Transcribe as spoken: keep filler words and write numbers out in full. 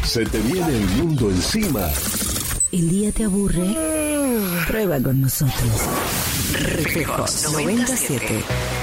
Se te viene el mundo encima. ¿El día te aburre? Prueba con nosotros. Reflejos noventa y siete.